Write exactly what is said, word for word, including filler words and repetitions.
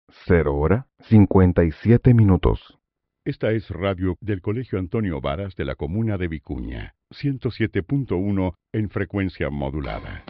Cero hora, cincuenta y siete minutos. Esta es radio del Colegio Antonio Varas de la comuna de Vicuña, ciento siete punto uno en frecuencia modulada.